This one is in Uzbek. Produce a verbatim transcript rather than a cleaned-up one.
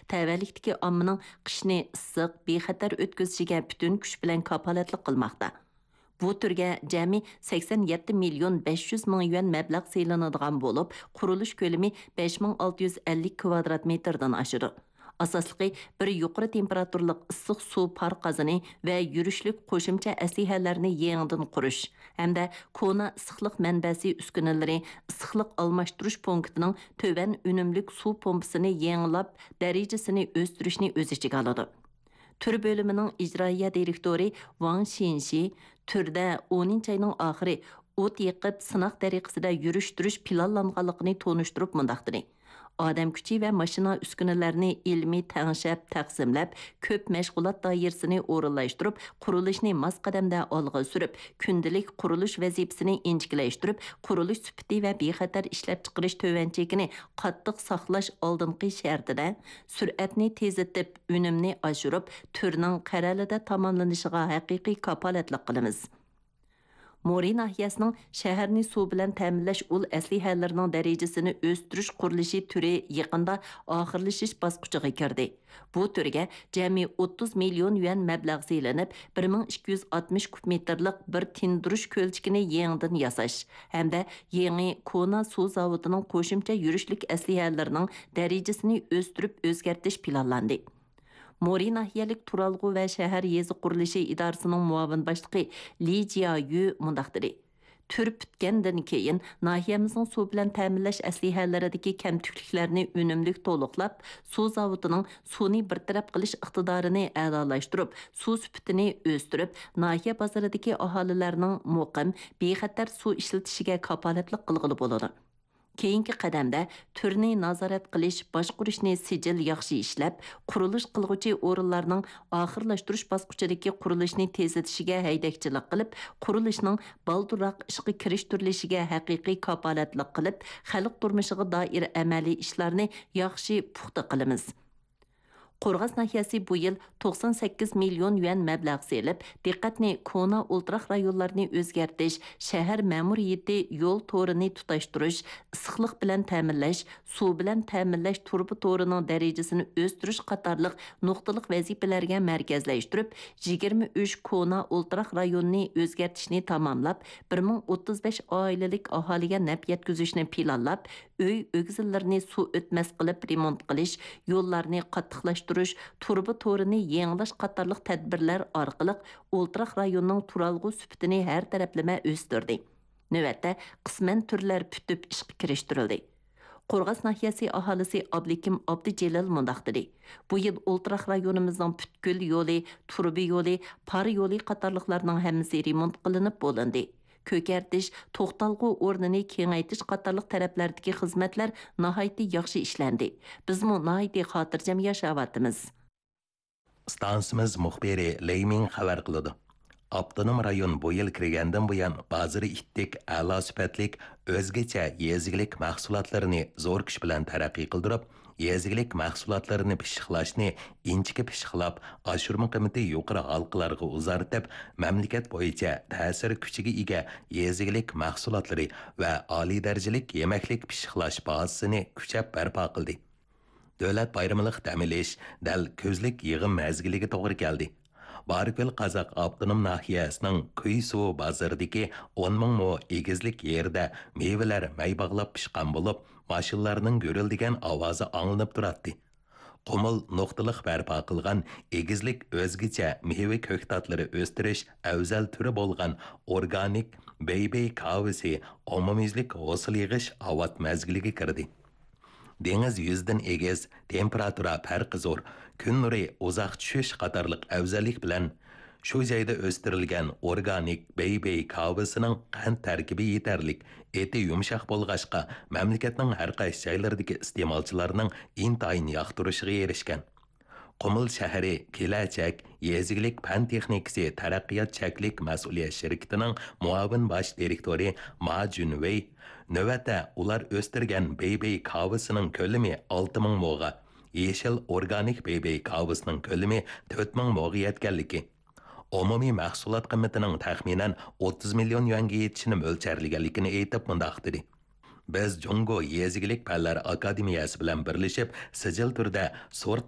təvəlikdəki ammanın qishni issiq, bexatar o'tkazishiga butun kuch bilan kapolatlik qilmoqda. Bu türge cəmi sakson yetti milyon besh yuz ming yuan məbləğ saylanadigan bo'lib, qurilish ko'lami besh ming olti yuz ellik kvadrat metrdan aşırı. Asaslıqı bir yuqori temperaturliq issiq suv par qazini və yürüşlük qo'shimcha əslihələrini yenidən qurish, hamda kona issiqlik mənbəsi uskunaları, issiqlik almashtirish punktining tövan unumlik suv pompasini yengilab, darajasini o'stirishni o'z ichiga oladi. Tür bölümünün icraiya direktori Wang Xinxi, türdə o'ninchi ayning oxiri o't yiqib sınaq tariqasida yurishtirish planlanganligini tonishtirib mundaqdiri. Adam küçü və maşina üskünələrini ilmi təngşəb, təqsimləb, köp məşğulat dairəsini orunlaşdırıb, quruluşni mas qədəmdə alğa sürüb, kündəlik quruluş vəzifəsini inçikləşdirib, quruluş sübti və bexətər işləb çıxırış tövəncəkini qatlıq saxlaş aldınqı şərtində, sürətni tezitib, ünümni aşırıb, türünün qərəlidə tamamlanışığa həqiqi kapalatlık qılımız. Mori nahiyəsinin şəhərni su bilan təminləş ul əslihələrinin dərəcəsini östürüş quruluşu türü yaqında axırlaşış basqıçıga kirdi. Bu türgə cəmi o'ttiz milyon yuan məbləğ saylanıb, bir ming ikki yuz oltmish kub metrlik bir tinduruş kölçükini yenidən yasaş, hamda yeni kona su zavodunun qo'shimcha yurishlik əslihələrinin dərəcəsini östürüb özgərtiş planlandı. Mori nahiyalik Turalg'u və şəhər yezi qurilishi idorasining muavin boshlig'i Li Jiayu mundaqdiri. Tür bitgandan keyin nahiyamizning suv bilan ta'minlash aslihalaridagi kamtukliklarni unumlik to'liqlab, suv zavodining suvni bartaraf qilish iqtidorini a'lolashtirib, suv sifatini o'stirib, nahiya bozoridagi aholilarning muqim, bexatar suv ishlatishiga kapolatlik qilg'ili bo'ladi. Keyingi qadamda türni nazorat qilish, boshqurishni sijil yaxshi ishlab, qurilish qilg'uchi o'rinlarning oxirlashtirish bosqichidagi qurilishni tezlatishiga haydakchilik qilib, qurilishning balduroq ishga kirish turlishiga haqiqiy kapolatlik qilib, xalq turmushiga doir amaliy ishlarni yaxshi puxta qilamiz. Qorğas nahiyasi bu yil to'qson sakkiz milyon yuan məbləğ selib, diqqatni kona ultraq rayonlarni o'zgartish, shahar ma'muriyati yo'l to'rini tutaştırış, issiqlik bilan ta'minlash, suv bilan ta'minlash turbi to'rining darajasini o'stirish qatorliq nuqtaliq vazifalarga markazlashtirib, yigirma uch kona ultraq rayonni o'zgartishni tamomlab, bir ming o'ttiz besh oilalik aholiga naf yetkazishni planlab, uy o'g'izlarini suv o'tmas qilib remont qilish, yo'llarni qattiqlash turbi to'rini yangilash qatorliq tadbirlar orqali o'ltiraq rayonning turalg'u sifatini har taraflama o'stirdi. Navbatda qisman turlar putib ishga kirishtirildi. Qorğas nahiyasi aholisi Ablekim Abdijelal mundaq dedi. Bu yil o'ltiraq rayonimizning putkul yo'li, turbi yo'li, par yo'li qatorliqlarning hammasi remont qilinib bo'lindi. Kökərtiş, toxtalğı o'rnini kengaytish qatorliq taraflardagi xizmatlar nihoyatda yaxshi ishlendi. Biz mu nihoyatda xotirjam yashayapmiz. Stansimiz muxbiri Leymin xabar qiladi. Abtonom rayon bu yil kirgandan buyon ba'zi ittik a'lo sifatlik o'zgacha yezilik mahsulotlarini zo'r kuch bilan taraqqiy qildirib, yezilik mahsulotlarini pishiqlashni inchiki pishiqlab, oshirma qiymati yuqori halqalarga uzartib, mamlakat bo'yicha ta'sir kuchiga ega yezilik mahsulotlari va oliy darajalik yemaklik pishiqlash bazasini kuchab barpo qildi. Davlat bayramlik ta'minlash dal ko'zlik yig'im mazgiliga to'g'ri keldi. Barikul Qazaq Abtonom nahiyasining Kuysu bozoridagi o'n ming mo egizlik yerda meyvelar maybag'lab pishqan bo'lib, mashinalarning go'rildigan ovozi anglanib turadi. Qumul nuqtaliq barpo qilgan egizlik o'zgacha meva ko'ktatlari o'stirish afzal turi bo'lgan organik baby kavisi omumizlik hosil yig'ish avat mazgiliga kirdi. Dengiz yüzdən egiz, temperatura farqi zo'r, kun nuri uzoq tushish qatorliq afzallik bilan shu joyda o'stirilgan organik baby kavisining qand tarkibi yetarlik, eti yumshoq bo'lg'achqa mamlakatning har qaysi joylaridagi iste'molchilarning intayin yoqtirishiga erishgan. Qumul shahri kelajak yezilik fan texnikasi taraqqiyot chaklik mas'uliyat shirkatining muavin bosh direktori Ma Junwei navbatda ular o'stirgan baby kavisining ko'lami olti ming mo'ga, yeshil organik baby kavisining ko'lami to'rt ming mo'ga yetganligi, umumiy mahsulot qiymatining taxminan o'ttiz million yuanga yetishini mo'ljallanganligini aytib mundaq dedi. Biz Jungo Yezigilik Fanlar Akademiyasi bilan birlashib, sijil turda sort